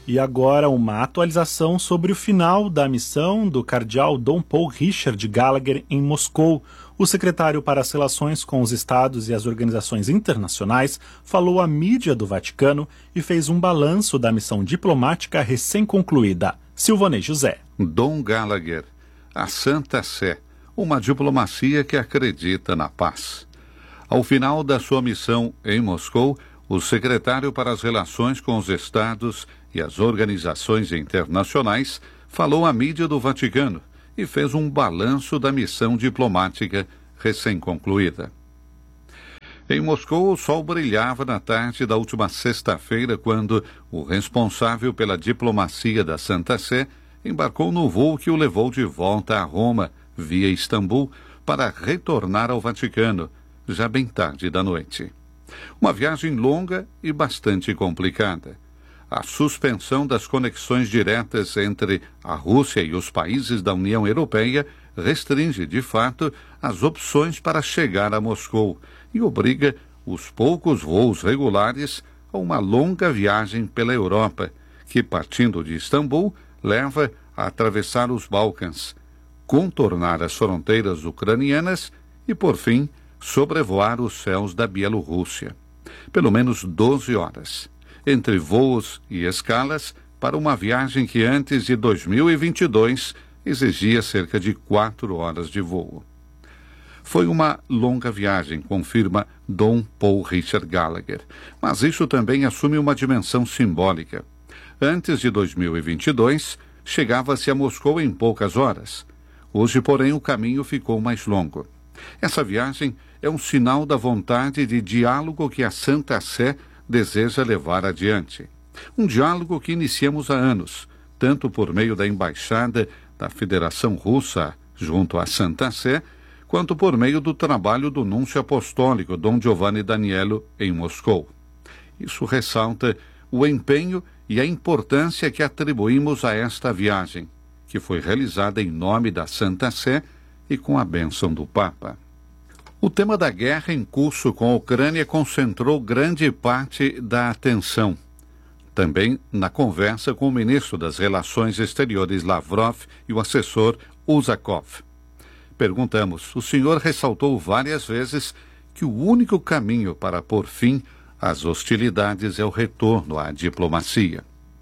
E agora uma atualização sobre o final da missão do cardeal Dom Paul Richard Gallagher em Moscou. O secretário para as relações com os estados e as organizações internacionais falou à mídia do Vaticano e fez um balanço da missão diplomática recém-concluída. Silvanei José. Dom Gallagher, a Santa Sé, uma diplomacia que acredita na paz. Ao final da sua missão em Moscou, o secretário para as relações com os estados e as organizações internacionais falou à mídia do Vaticano e fez um balanço da missão diplomática recém-concluída. Em Moscou, o sol brilhava na tarde da última sexta-feira quando o responsável pela diplomacia da Santa Sé embarcou no voo que o levou de volta a Roma, via Istambul, para retornar ao Vaticano, já bem tarde da noite. Uma viagem longa e bastante complicada. A suspensão das conexões diretas entre a Rússia e os países da União Europeia restringe, de fato, as opções para chegar a Moscou e obriga os poucos voos regulares a uma longa viagem pela Europa, que, partindo de Istambul, leva a atravessar os Balcãs, contornar as fronteiras ucranianas e, por fim, sobrevoar os céus da Bielorrússia. Pelo menos 12 horas, entre voos e escalas, para uma viagem que antes de 2022 exigia cerca de 4 horas de voo. Foi uma longa viagem, confirma Dom Paul Richard Gallagher, mas isso também assume uma dimensão simbólica. Antes de 2022, chegava-se a Moscou em poucas horas. Hoje, porém, o caminho ficou mais longo. Essa viagem é um sinal da vontade de diálogo que a Santa Sé deseja levar adiante. Um diálogo que iniciamos há anos, tanto por meio da Embaixada da Federação Russa junto à Santa Sé, quanto por meio do trabalho do Núncio Apostólico Dom Giovanni Daniello em Moscou. Isso ressalta o empenho e a importância que atribuímos a esta viagem, que foi realizada em nome da Santa Sé e com a bênção do Papa. O tema da guerra em curso com a Ucrânia concentrou grande parte da atenção. Também na conversa com o ministro das Relações Exteriores Lavrov e o assessor Uzakov. Perguntamos, o senhor ressaltou várias vezes que o único caminho para pôr fim às hostilidades é o retorno à diplomacia.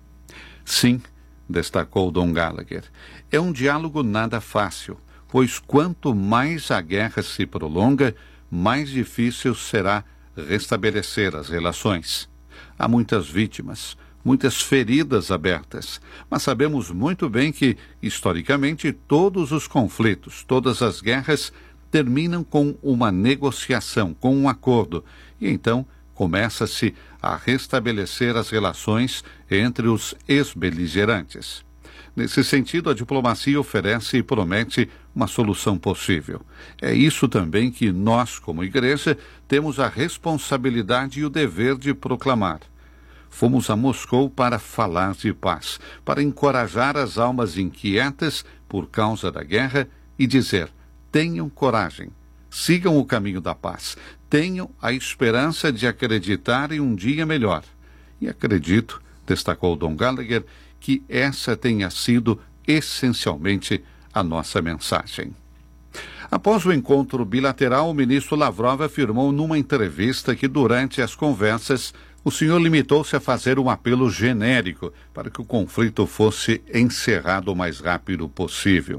Sim, destacou Dom Gallagher, é um diálogo nada fácil, pois quanto mais a guerra se prolonga, mais difícil será restabelecer as relações. Há muitas vítimas, muitas feridas abertas, mas sabemos muito bem que, historicamente, todos os conflitos, todas as guerras terminam com uma negociação, com um acordo, e então começa-se a restabelecer as relações entre os ex-beligerantes. Nesse sentido, a diplomacia oferece e promete uma solução possível. É isso também que nós, como igreja, temos a responsabilidade e o dever de proclamar. Fomos a Moscou para falar de paz, para encorajar as almas inquietas por causa da guerra e dizer: tenham coragem, sigam o caminho da paz, tenham a esperança de acreditar em um dia melhor. E acredito, destacou Dom Gallagher, que essa tenha sido essencialmente a nossa mensagem. Após o encontro bilateral, o ministro Lavrov afirmou numa entrevista que durante as conversas o senhor limitou-se a fazer um apelo genérico para que o conflito fosse encerrado o mais rápido possível.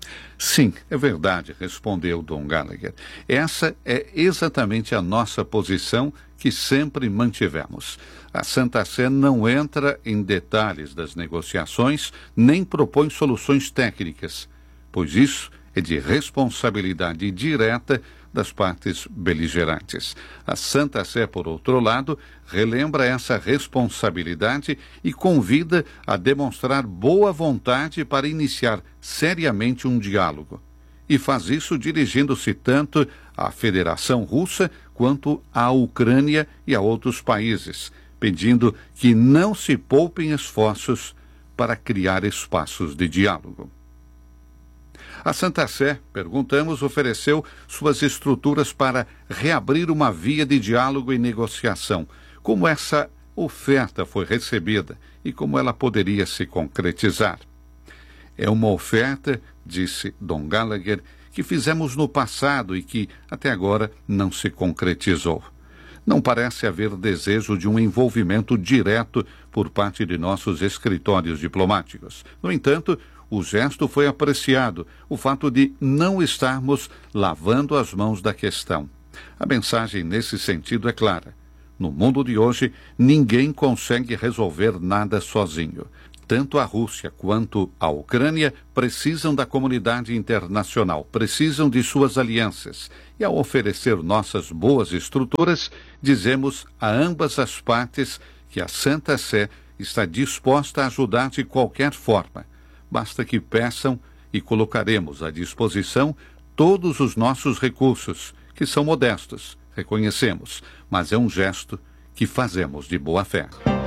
Sim, é verdade, respondeu Dom Gallagher. Essa é exatamente a nossa posição que sempre mantivemos. A Santa Sé não entra em detalhes das negociações, nem propõe soluções técnicas, pois isso é de responsabilidade direta das partes beligerantes. A Santa Sé, por outro lado, relembra essa responsabilidade e convida a demonstrar boa vontade para iniciar seriamente um diálogo. E faz isso dirigindo-se tanto à Federação Russa quanto à Ucrânia e a outros países, pedindo que não se poupem esforços para criar espaços de diálogo. A Santa Sé, perguntamos, ofereceu suas estruturas para reabrir uma via de diálogo e negociação, como essa oferta foi recebida e como ela poderia se concretizar. É uma oferta, disse Dom Gallagher, que fizemos no passado e que, até agora, não se concretizou. Não parece haver desejo de um envolvimento direto por parte de nossos escritórios diplomáticos. No entanto, o gesto foi apreciado, o fato de não estarmos lavando as mãos da questão. A mensagem nesse sentido é clara. No mundo de hoje, ninguém consegue resolver nada sozinho. Tanto a Rússia quanto a Ucrânia precisam da comunidade internacional, precisam de suas alianças. E ao oferecer nossas boas estruturas, dizemos a ambas as partes que a Santa Sé está disposta a ajudar de qualquer forma. Basta que peçam e colocaremos à disposição todos os nossos recursos, que são modestos, reconhecemos, mas é um gesto que fazemos de boa fé.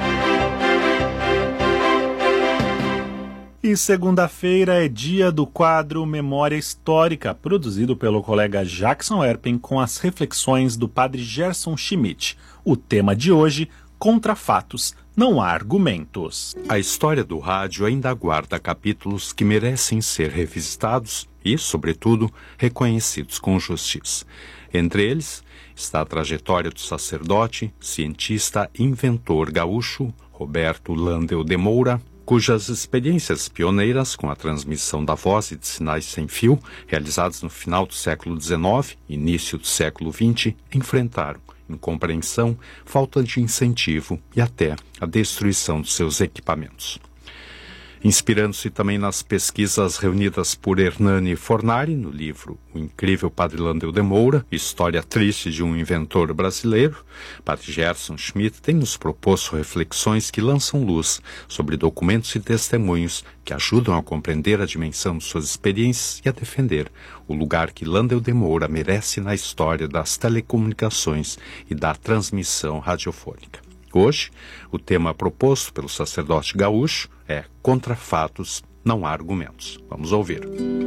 E segunda-feira é dia do quadro Memória Histórica, produzido pelo colega Jackson Erpen com as reflexões do padre Gerson Schmidt. O tema de hoje, contra fatos, não há argumentos. A história do rádio ainda guarda capítulos que merecem ser revisitados e, sobretudo, reconhecidos com justiça. Entre eles está a trajetória do sacerdote, cientista e inventor gaúcho Roberto Landel de Moura, cujas experiências pioneiras com a transmissão da voz e de sinais sem fio, realizadas no final do século XIX e início do século XX, enfrentaram incompreensão, falta de incentivo e até a destruição dos seus equipamentos. Inspirando-se também nas pesquisas reunidas por Hernani Fornari no livro O Incrível Padre Landel de Moura, História Triste de um Inventor Brasileiro, Padre Gerson Schmidt tem nos proposto reflexões que lançam luz sobre documentos e testemunhos que ajudam a compreender a dimensão de suas experiências e a defender o lugar que Landel de Moura merece na história das telecomunicações e da transmissão radiofônica. Hoje, o tema proposto pelo sacerdote gaúcho é Contra fatos, não há argumentos. Vamos ouvir.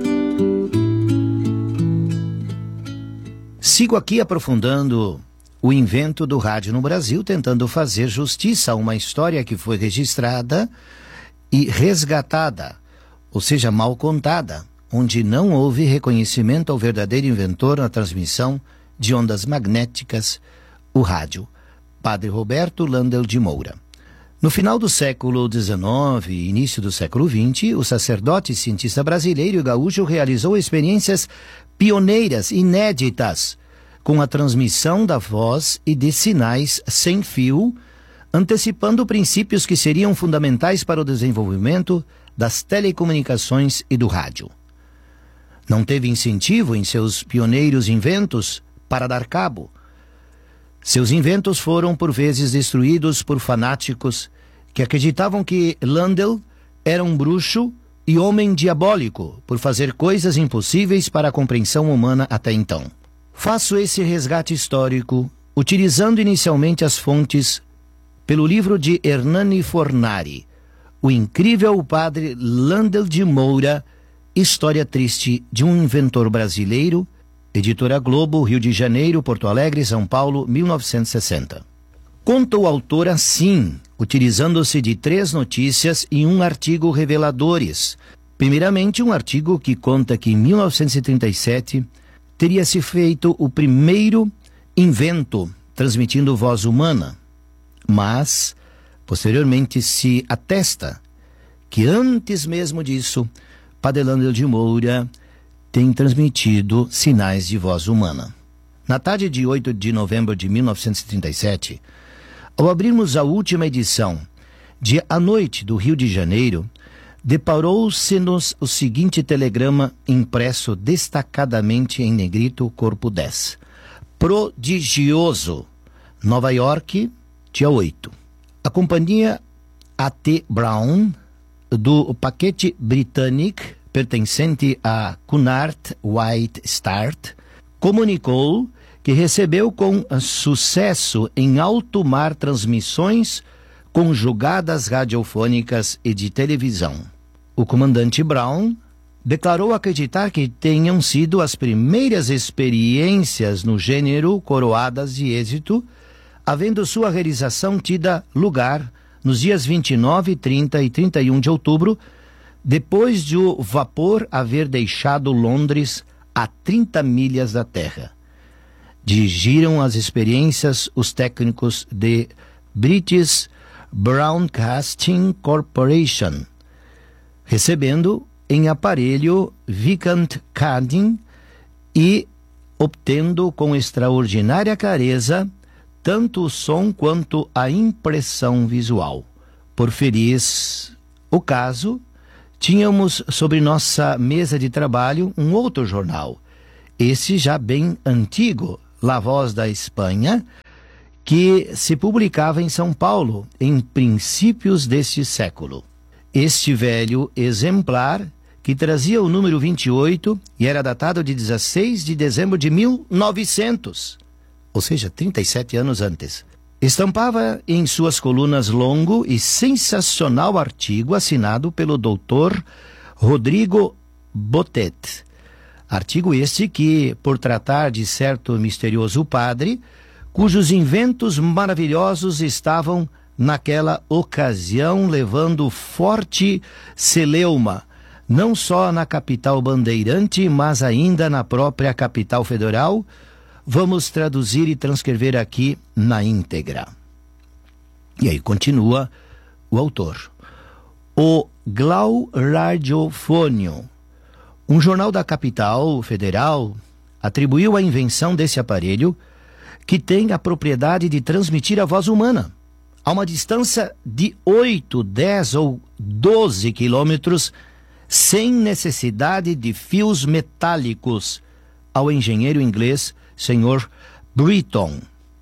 Sigo aqui aprofundando o invento do rádio no Brasil, tentando fazer justiça a uma história que foi registrada e resgatada, ou seja, mal contada, onde não houve reconhecimento ao verdadeiro inventor na transmissão de ondas magnéticas, o rádio. Padre Roberto Landel de Moura. No final do século XIX e início do século XX, o sacerdote e cientista brasileiro e gaúcho realizou experiências pioneiras, inéditas, com a transmissão da voz e de sinais sem fio, antecipando princípios que seriam fundamentais para o desenvolvimento das telecomunicações e do rádio. Não teve incentivo em seus pioneiros inventos para dar cabo. Seus inventos foram, por vezes, destruídos por fanáticos que acreditavam que Landel era um bruxo e homem diabólico por fazer coisas impossíveis para a compreensão humana até então. Faço esse resgate histórico utilizando inicialmente as fontes pelo livro de Hernani Fornari, O Incrível Padre Landel de Moura, História Triste de um Inventor Brasileiro, Editora Globo, Rio de Janeiro, Porto Alegre, São Paulo, 1960. Conta o autor assim, utilizando-se de 3 notícias e um artigo reveladores. Primeiramente, um artigo que conta que em 1937 teria se feito o primeiro invento transmitindo voz humana, mas posteriormente se atesta que antes mesmo disso, Padre Landel de Moura tem transmitido sinais de voz humana. Na tarde de 8 de novembro de 1937, ao abrirmos a última edição de A Noite do Rio de Janeiro, deparou-se-nos o seguinte telegrama impresso destacadamente em negrito corpo 10. Prodigioso, Nova York, dia 8. A companhia A.T. Brown, do paquete Britannic, pertencente a Cunard White Start, comunicou que recebeu com sucesso em alto mar transmissões conjugadas radiofônicas e de televisão. O comandante Brown declarou acreditar que tenham sido as primeiras experiências no gênero coroadas de êxito, havendo sua realização tida lugar nos dias 29, 30 e 31 de outubro, depois de o vapor haver deixado Londres a 30 milhas da Terra. Dirigiram as experiências os técnicos de British Broadcasting Corporation, recebendo em aparelho Vicant Carding e obtendo com extraordinária clareza tanto o som quanto a impressão visual. Por feliz o caso, tínhamos sobre nossa mesa de trabalho um outro jornal, esse já bem antigo, La Voz da Espanha, que se publicava em São Paulo em princípios deste século. Este velho exemplar, que trazia o número 28 e era datado de 16 de dezembro de 1900, ou seja, 37 anos antes, estampava em suas colunas longo e sensacional artigo assinado pelo Dr. Rodrigo Botet. Artigo este que, por tratar de certo misterioso padre, cujos inventos maravilhosos estavam naquela ocasião levando forte celeuma, não só na capital bandeirante, mas ainda na própria capital federal, vamos traduzir e transcrever aqui na íntegra. E aí continua o autor. O Glau Radiofônio, um jornal da capital federal, atribuiu a invenção desse aparelho, que tem a propriedade de transmitir a voz humana a uma distância de 8, 10 ou 12 quilômetros, sem necessidade de fios metálicos, ao engenheiro inglês Sr. Britton.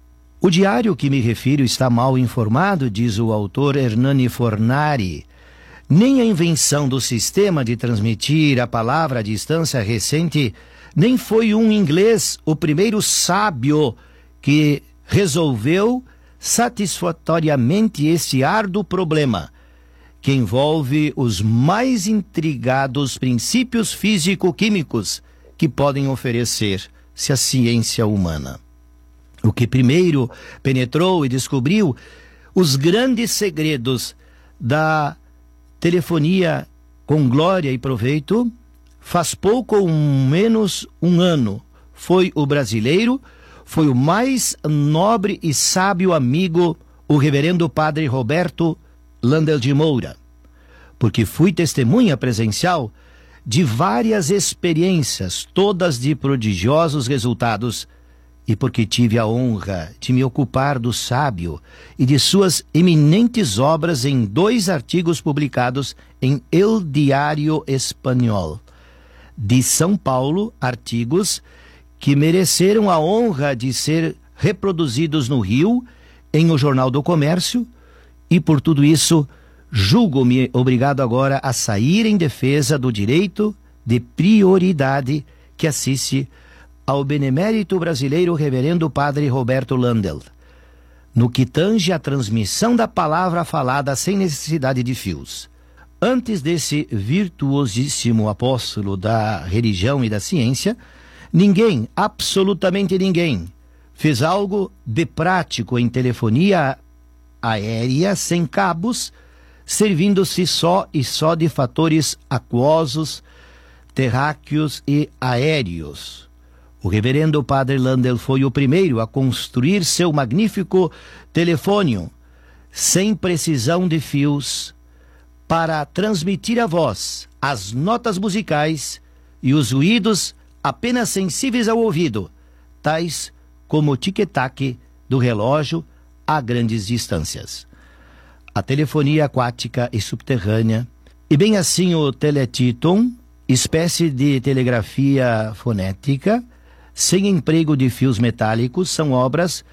O diário que me refiro está mal informado, diz o autor Hernani Fornari. Nem a invenção do sistema de transmitir a palavra à distância recente, nem foi um inglês o primeiro sábio que resolveu satisfatoriamente este árduo problema, que envolve os mais intrigados princípios físico-químicos que podem oferecer-se à ciência humana. O que primeiro penetrou e descobriu os grandes segredos da telefonia com glória e proveito, faz pouco ou menos um ano, foi o brasileiro, foi o mais nobre e sábio amigo, o reverendo padre Roberto Landel de Moura, porque fui testemunha presencial de várias experiências, todas de prodigiosos resultados, e porque tive a honra de me ocupar do sábio e de suas eminentes obras em 2 artigos publicados em El Diário Espanhol, de São Paulo, artigos que mereceram a honra de ser reproduzidos no Rio, em O Jornal do Comércio, e por tudo isso julgo-me obrigado agora a sair em defesa do direito de prioridade que assiste ao benemérito brasileiro reverendo padre Roberto Landel, no que tange a transmissão da palavra falada sem necessidade de fios. Antes desse virtuosíssimo apóstolo da religião e da ciência, ninguém, absolutamente ninguém, fez algo de prático em telefonia aérea sem cabos, servindo-se só de fatores aquosos, terráqueos e aéreos. O reverendo padre Landel foi o primeiro a construir seu magnífico telefônio, sem precisão de fios, para transmitir a voz, as notas musicais e os ruídos apenas sensíveis ao ouvido, tais como o tic-tac do relógio a grandes distâncias. A telefonia aquática e subterrânea, e bem assim o teletíton, espécie de telegrafia fonética, sem emprego de fios metálicos, são obras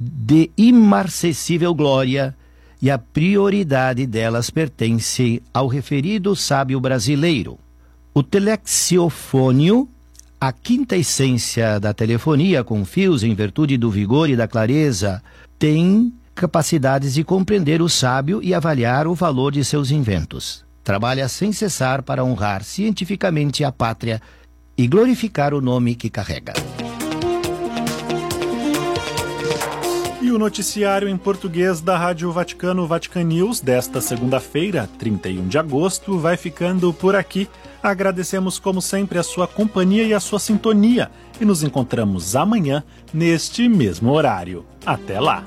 de imarcessível glória, e a prioridade delas pertence ao referido sábio brasileiro. O telexiofônio, a quinta essência da telefonia com fios em virtude do vigor e da clareza, tem capacidades de compreender o sábio e avaliar o valor de seus inventos. Trabalha sem cessar para honrar cientificamente a pátria e glorificar o nome que carrega. E o noticiário em português da Rádio Vaticano, Vatican News, desta segunda-feira, 31 de agosto, vai ficando por aqui. Agradecemos, como sempre, a sua companhia e a sua sintonia. E nos encontramos amanhã, neste mesmo horário. Até lá!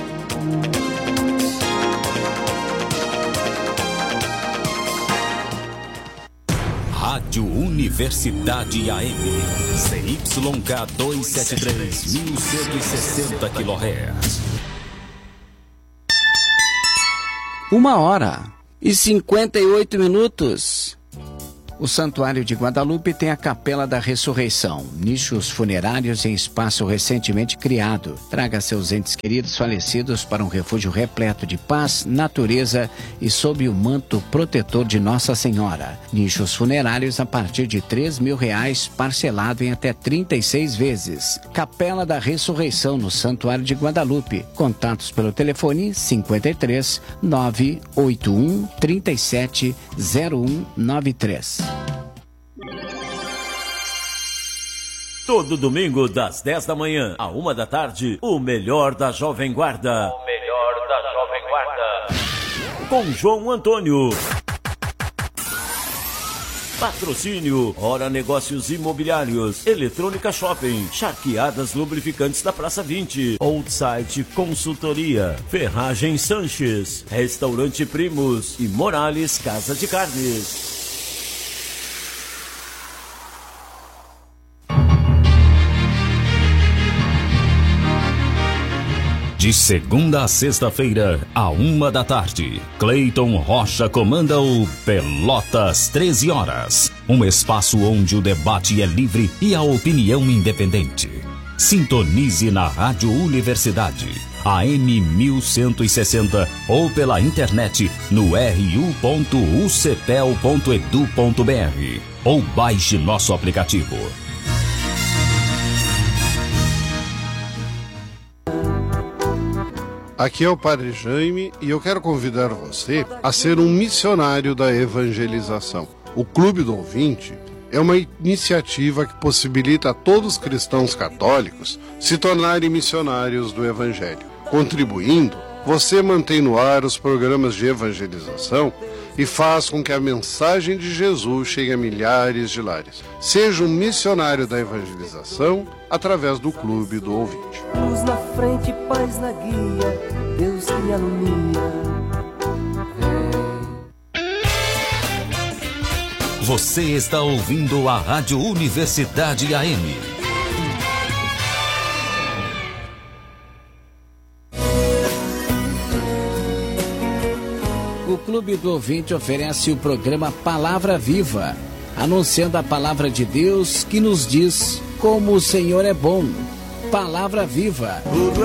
Rádio Universidade AM, CYK 273, 1160 kHz. 1h58. O Santuário de Guadalupe tem a Capela da Ressurreição, nichos funerários em espaço recentemente criado. Traga seus entes queridos falecidos para um refúgio repleto de paz, natureza e sob o manto protetor de Nossa Senhora. Nichos funerários a partir de R$3.000, parcelado em até 36 vezes. Capela da Ressurreição no Santuário de Guadalupe. Contatos pelo telefone 53 981 37 0193. Todo domingo, das 10 da manhã à 1 da tarde, o melhor da Jovem Guarda. O melhor da Jovem Guarda. Com João Antônio. Patrocínio, Hora Negócios Imobiliários, Eletrônica Shopping, Charqueadas Lubrificantes da Praça 20, Outsite Consultoria, Ferragem Sanches, Restaurante Primos e Morales Casa de Carnes. De segunda a sexta-feira, à 1 da tarde, Cleiton Rocha comanda o Pelotas 13 horas. Um espaço onde o debate é livre e a opinião independente. Sintonize na Rádio Universidade, AM 1160 ou pela internet no ru.ucpel.edu.br ou baixe nosso aplicativo. Aqui é o Padre Jaime e eu quero convidar você a ser um missionário da evangelização. O Clube do Ouvinte é uma iniciativa que possibilita a todos os cristãos católicos se tornarem missionários do Evangelho. Contribuindo, você mantém no ar os programas de evangelização e faz com que a mensagem de Jesus chegue a milhares de lares. Seja um missionário da evangelização através do Clube do Ouvinte. Luz na frente, paz na guia, Deus que me alumia. Você está ouvindo a Rádio Universidade AM. O Clube do Ouvinte oferece o programa Palavra Viva, anunciando a palavra de Deus que nos diz como o Senhor é bom. Palavra Viva.